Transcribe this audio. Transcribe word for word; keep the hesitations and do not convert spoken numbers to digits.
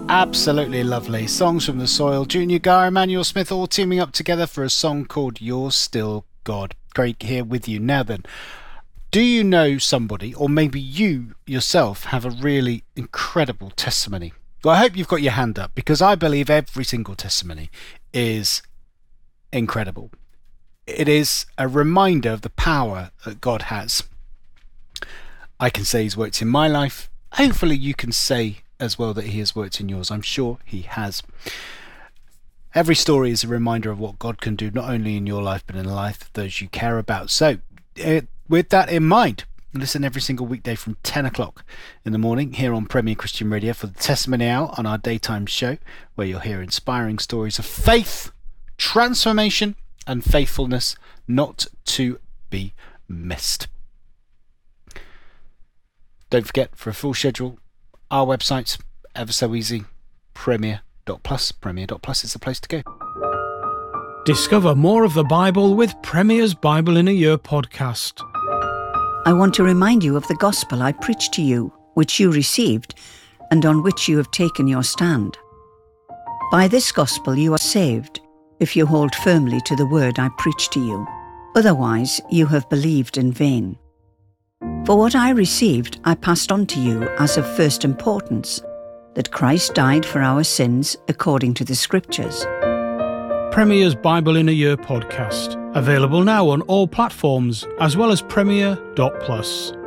Absolutely lovely. Songs from the Soil, Junior Guy, Emmanuel Smith, all teaming up together for a song called You're Still God. Great here with you. Now then, do you know somebody, or maybe you yourself, have a really incredible testimony? Well, I hope you've got your hand up, because I believe every single testimony is incredible. It is a reminder of the power that God has. I can say He's worked in my life. Hopefully you can say as well that He has worked in yours. I'm sure He has. Every story is a reminder of what God can do, not only in your life, but in the life of those you care about. So, uh, with that in mind, listen every single weekday from ten o'clock in the morning here on Premier Christian Radio for the Testimony Hour on our daytime show, where you'll hear inspiring stories of faith, transformation, and faithfulness, not to be missed. Don't forget, for a full schedule, our website's ever so easy, premier dot plus. premier dot plus is the place to go. Discover more of the Bible with Premier's Bible in a Year podcast. I want to remind you of the gospel I preached to you, which you received, and on which you have taken your stand. By this gospel you are saved, if you hold firmly to the word I preached to you. Otherwise you have believed in vain. For what I received I passed on to you as of first importance, that Christ died for our sins according to the Scriptures. Premier's Bible in a Year podcast, available now on all platforms, as well as premier dot plus.